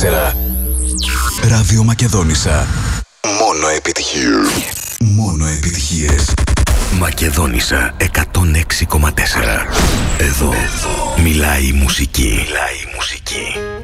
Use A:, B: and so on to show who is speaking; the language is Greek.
A: Ράδιο Μακεδόνισσα. Μόνο επιτυχίες. Μόνο επιτυχίες. Μακεδόνισσα 106,4. Εδώ μιλάει η μουσική. Μιλάει η μουσική.